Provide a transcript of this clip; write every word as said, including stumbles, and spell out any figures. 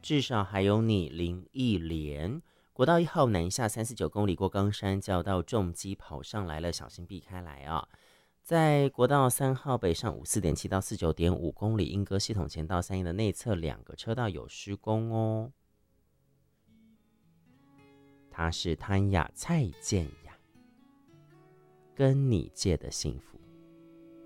至少还有你林忆莲。国道一号南下三四九公里过冈山，就要到重机跑上来了，小心避开来啊！在国道三号北上五四点七到四九点五公里，莺歌系统前到三义的内侧两个车道有施工哦。他是潘雅蔡健雅，跟你借的幸福。